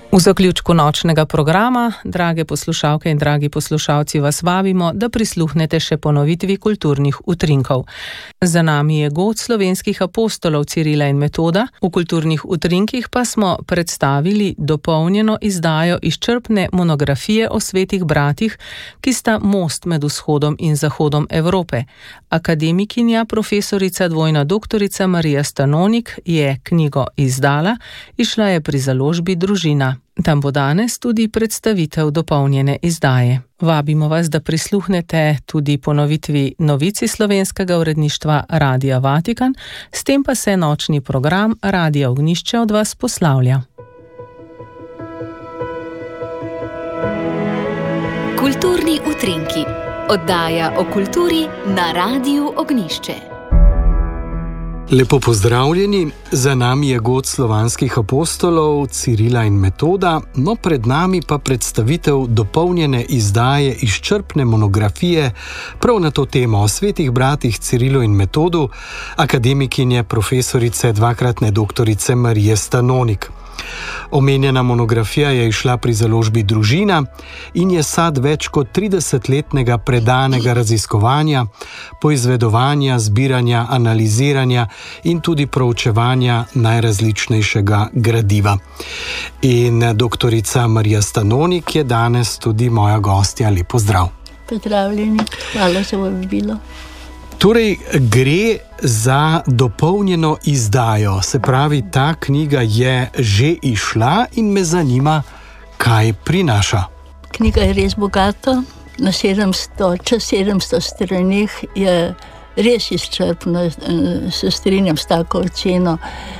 V zaključku nočnega programa, drage poslušalke in dragi poslušalci, vas vabimo, da prisluhnete še ponovitvi kulturnih utrinkov. Za nami je god slovenskih apostolov Cirila in Metoda, v kulturnih utrinkih pa smo predstavili dopolnjeno izdajo izčrpne monografije o svetih bratih, ki sta most med vzhodom in zahodom Evrope. Akademikinja, profesorica dvojna doktorica Marija Stanonik je knjigo izdala, izšla je pri založbi Družina. Tam bo danes tudi predstavitev dopolnjene izdaje. Vabimo vas, da prisluhnete tudi ponovitvi novici slovenskega uredništva Radia Vatikan, s tem pa se nočni program Radia Ognjišče od vas poslavlja. Kulturni utrinki. Oddaja o kulturi na Radiu Ognjišče. Lepo pozdravljeni, za nami je god slovanskih apostolov Cirila in Metoda, no pred nami pa predstavitev dopolnjene izdaje izčrpne monografije prav na to temo o svetih bratih Cirilu in Metodu, akademikinje profesorice dvakratne doktorice Marije Stanonik. Omenjena monografija je izšla pri založbi Družina in je sad več kot 30-letnega predanega raziskovanja, poizvedovanja, zbiranja, analiziranja in tudi proučevanja najrazličnejšega gradiva. In doktorica Marija Stanonik je danes tudi moja gostja. Lep pozdrav. Pozdravljeni, hvala za vabilo. Torej, gre za dopolnjeno izdajo, se pravi, ta knjiga je že izšla in me zanima, kaj prinaša. Knjiga je res bogata, na 700 straneh je res izčrpno, se strinjam s tako oceno,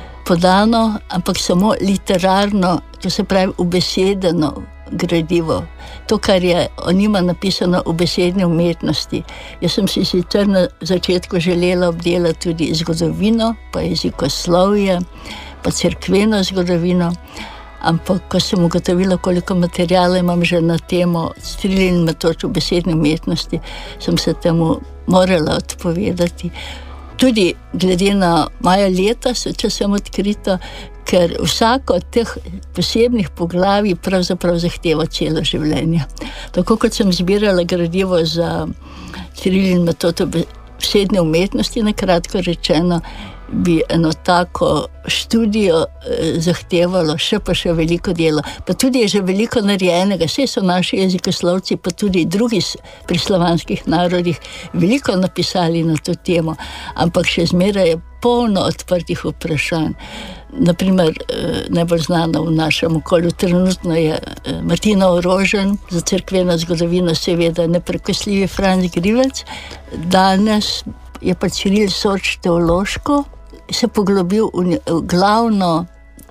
podano, ampak samo literarno, to se pravi ubesedeno gradivo. To, kar je o njima napisano v besedni umetnosti. Jaz sem si sicer na začetku želela obdelati tudi zgodovino, pa jezikoslovje, pa cerkveno zgodovino, ampak ko sem ugotovila, koliko materijala imam že na temo Cirila in Metod v besedni umetnosti, sem se temu morala odpovedati. Tudi glede na moja leta, če sem odkrita, ker vsako od teh posebnih poglavij pravzaprav zahteva celo življenje. Tako kot sem zbirala gradivo za Cirila in Metod v besedni umetnosti, na kratko rečeno, bi eno tako študijo zahtevalo še veliko dela. Pa tudi je že veliko narejenega, saj so naši jezikoslovci, pa tudi drugi pri slovanskih narodih veliko napisali na to temo, ampak še zmeraj je polno odprtih vprašanj. Naprimer, najbolj znana v našem okolju trenutno je Martina Orožen, za cerkveno zgodovino seveda neprekosljivi Franc Grivec. Danes je pa Ciril Soč teološko se poglobil v glavno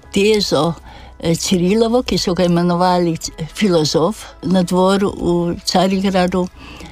tezo Cirilovo, ki so ga imenovali filozof na dvoru v Carigradu,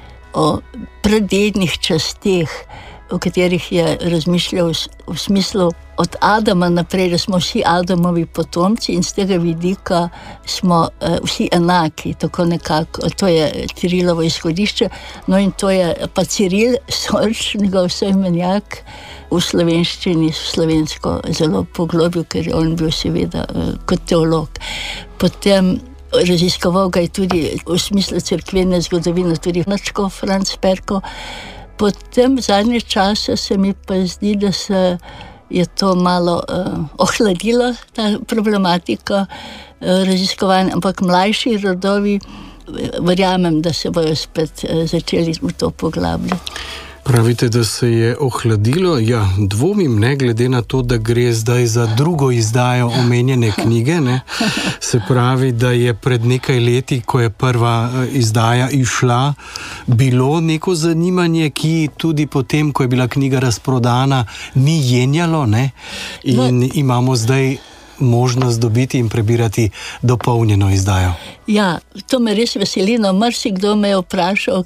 o pradednih časteh, o katerih je razmišljal v smislu od Adama naprej, da smo vsi Adamovi potomci in z tega vidika smo vsi enaki, tako nekako. To je Cirilovo izhodišče. No in to je pa Ciril Soč, njegov soimenjak, v slovenščini, slovensko zelo poglobil, ker je on bil seveda kot teolog. Potem raziskoval ga je tudi v smislu cerkvene zgodovine tudi načko Franc Perko. Potem v zadnje čase se mi pa zdi, da se je to malo ohladilo, ta problematika raziskovanja, ampak mlajši rodovi verjamem, da se bojo spet začeli v to poglabljati. Pravite, da se je ohladilo? Ja, dvomim, ne, glede na to, da gre zdaj za drugo izdajo omenjene knjige, ne. Se pravi, da je pred nekaj leti, ko je prva izdaja išla, bilo neko zanimanje, ki tudi potem, ko je bila knjiga razprodana, ni jenjalo, ne. In imamo zdaj možnost dobiti in prebirati dopolnjeno izdajo. Ja, to me res veseli. No, marsikdo me je vprašal,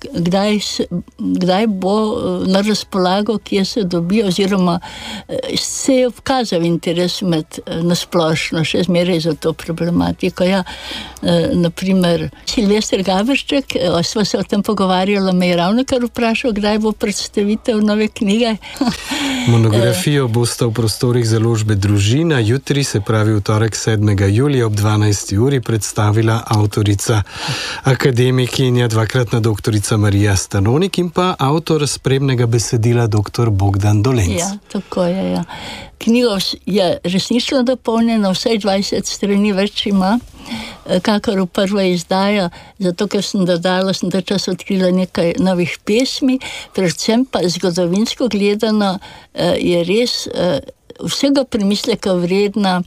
kdaj bo na razpolago, kje se dobi, oziroma se je vkazal interes med nasplošno, še zmeraj za to problematiko. Ja, naprimer, Silvester Gavršček, sva se o tem pogovarjala, me je ravno kar vprašal, kdaj bo predstavitev nove knjige. Monografijo boste v prostorih založbe Družina, jutri, se pravi pravi v torek 7. julija ob 12. uri, predstavila avtorica akademikinja, dvakratna doktorica Marija Stanonik in pa avtor spremnega besedila dr. Bogdan Dolenc. Ja, tako je, ja. Knjiga je resnično dopolnjena, vsaj 20 strani več ima, kakor v prva izdaja, zato ker sem ta čas odkrila nekaj novih pesmi, predvsem pa zgodovinsko gledano je res vsega premisleka vredna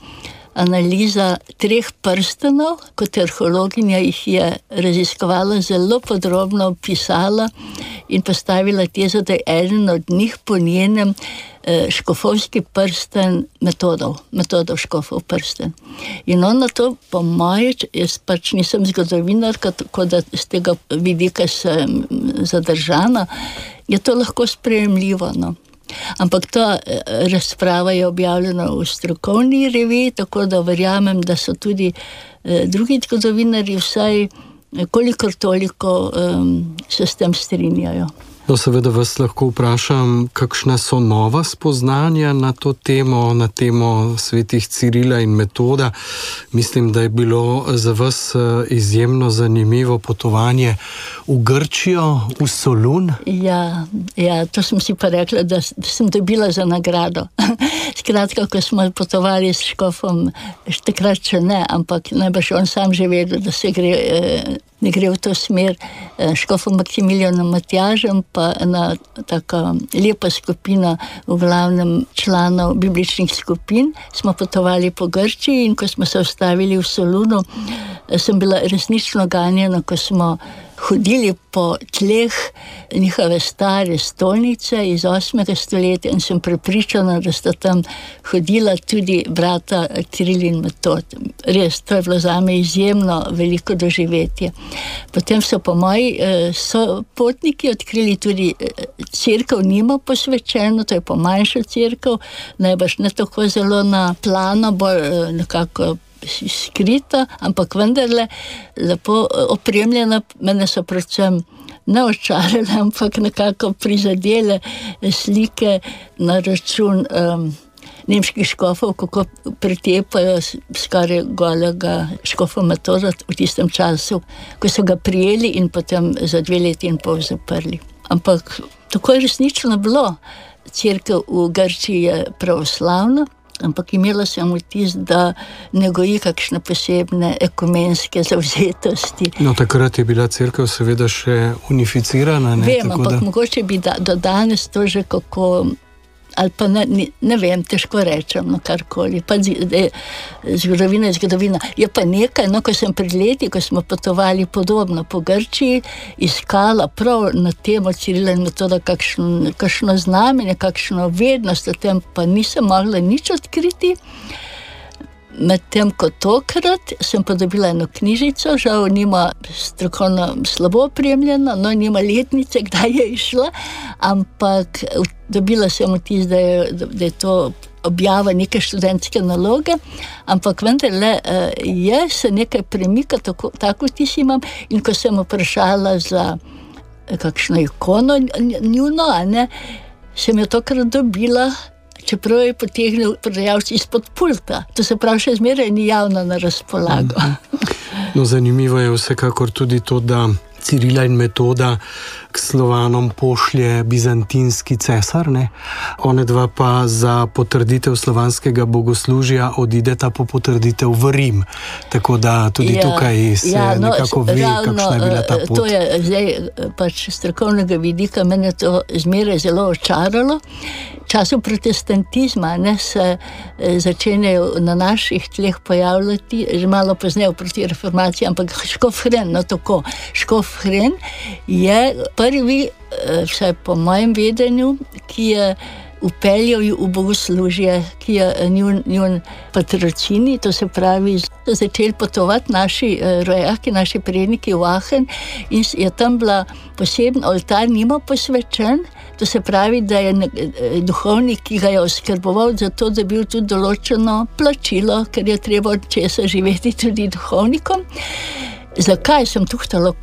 analiza 3 prstanov, kot arheologinja jih je raziskovala, zelo podrobno opisala in postavila tezo, da je eden od njih po njenem škofovski prsten Metodov škofov prsten. In ona to, po moje, jaz pač nisem zgodovinarka, tako da z tega vidika sem zadržana, je to lahko sprejemljivo, no. Ampak ta razprava je objavljena v strokovni reviji, tako da verjamem, da so tudi drugi zgodovinarji vsaj kolikor toliko se s tem strinjajo. No, seveda vas lahko vprašam, kakšna so nova spoznanja na to temo, na temo svetih Cirila in Metoda. Mislim, da je bilo za vas izjemno zanimivo potovanje v Grčijo, v Solun. Ja, to sem si pa rekla, da sem dobila za nagrado. Skratka, ko smo potovali s škofom, takrat še ne, ampak najbrž on sam že vedel, da se ne gre v to smer, škofom Maksimilijanom Matjažem, pa ena taka lepa skupina, v glavnem članov bibličnih skupin, smo potovali po Grčiji in ko smo se ustavili v Solunu, sem bila resnično ganjena, ko smo hodili po tleh njihove stare stolnice iz 8. stoletja in sem prepričana, da sta tam hodila tudi brata Ciril in Metod. Res, to je bilo zame izjemno veliko doživetje. Potem so po moji sopotniki odkrili tudi cerkev nima posvečeno, to je pa manjša cerkev, najbrž ne tako zelo na plano, bolj nekako skrita, ampak vendarle lepo opremljena. Mene so predvsem ne očarale, ampak nekako prizadele slike na račun nemških škofov, kako pretepajo skoraj golega škofa Metoda v tistem času, ko so ga prijeli in potem za 2 leti in pol zaprli. Ampak tako je resnično bilo. Cerkev v Grčiji je pravoslavna, ampak imela sem vtis, da ne goji kakšne posebne ekumenske zavzetosti. No, takrat je bila cerkev seveda še unificirana, ne? Vem, ampak mogoče bi do danes to že kako, ali pa ne vem, težko rečem, no karkoli. Pa zgodovina je zgodovina. Je pa nekaj, no, ko sem pred leti, ko smo potovali podobno po Grčiji, iskala prav na temo Cirila in Metoda kakšno znamenje, kakšno vednost, o tem pa nisem mogla nič odkriti. Medtem ko tokrat sem pa dobila eno knjižico, žal nima strokovno slabo opremljena, no nima letnice, kdaj je išla, ampak dobila sem vtis, da je to objava neke študentske naloge, ampak vendarle se nekaj premika, tako vtis imam, in ko sem vprašala za kakšno ikono njuno, sem jo tokrat dobila, čeprav je potegnil prodajalci izpod pulta. To se pravi, še zmeraj ni javno na razpolago. No, zanimivo je vsekakor tudi to, da Cirila in Metoda k Slovanom pošlje bizantinski cesar, ne? One dva pa za potrditev slovanskega bogoslužja odideta po potrditev v Rim. Tako da tudi tukaj se nekako ve, kakšna je bila ta pot. To je zdaj pač strokovnega vidika, mene to zmeraj zelo očaralo. V času protestantizma se začenjajo na naših tleh pojavljati, že malo pozneje proti reformaciji, ampak škof Hren, škof Hren je prvi, vsaj po mojem vedenju, ki je upeljal v bogoslužje, ki je njun patrocini, to se pravi, začeli potovati naši rojaki, naši predniki v Aachen in je tam bila poseben oltar, nima posvečen, to se pravi, da je duhovnik, ki ga je oskrboval, zato da bil tudi določeno plačilo, ker je treba od česa živeti tudi duhovnikom. Zakaj sem tuhtala,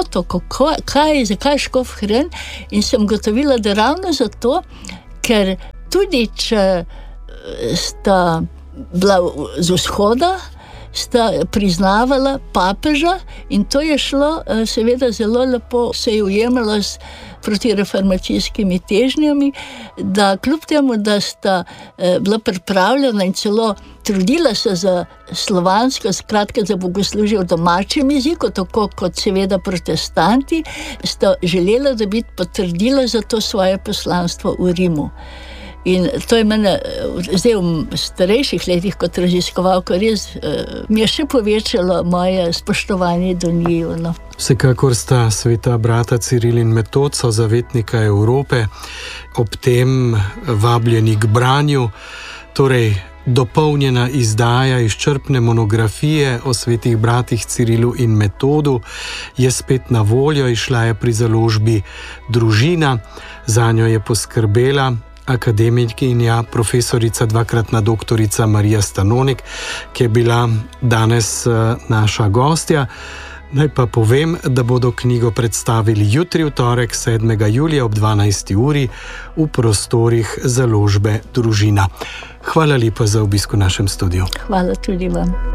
zakaj škof Hren, in sem gotovila, da ravno zato, ker tudi če sta bila z vzhoda, sta priznavala papeža in to je šlo seveda zelo lepo, se je ujemalo s protireformacijskimi težnjami, da kljub temu, da sta bila pripravljena in celo trudila se za slovansko, skratka za bogoslužje v domačem jeziku, tako kot seveda protestanti, sta želela dobiti potrdila za to svoje poslanstvo v Rimu. In to je mene zdaj v starejših letih kot raziskovalka res mi je še povečalo moje spoštovanje do njiju. No. Vsekakor sta sveta brata Ciril in Metod, so zavetnika Evrope, ob tem vabljeni k branju, torej dopolnjena izdaja izčrpne monografije o svetih bratih Cirilu in Metodu je spet na voljo, izšla je pri založbi Družina, zanjo je poskrbela akademikinja, profesorica, dvakratna doktorica Marija Stanonik, ki je bila danes naša gostja. Naj pa povem, da bodo knjigo predstavili jutri v torek 7. julija ob 12. uri v prostorih založbe Družina. Hvala lepa za obisk v našem studiu. Hvala tudi vam.